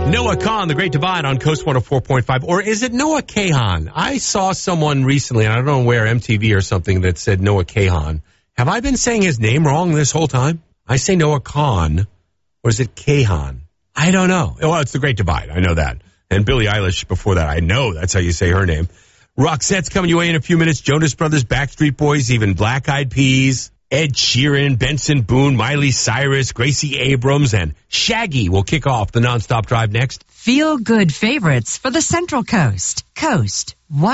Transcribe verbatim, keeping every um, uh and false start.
Noah Kahan, The Great Divide on Coast one oh four point five. Or is it Noah Kahan? I saw someone recently, and I don't know where, M T V or something, that said Noah Kahan. Have I been saying his name wrong this whole time? I say Noah Kahan, or is it Kahan? I don't know. Well, it's The Great Divide. I know that. And Billie Eilish before that. I know that's how you say her name. Roxette's coming your way in a few minutes. Jonas Brothers, Backstreet Boys, even Black Eyed Peas, Ed Sheeran, Benson Boone, Miley Cyrus, Gracie Abrams, and Shaggy will kick off the nonstop drive next. Feel good favorites for the Central Coast. Coast one.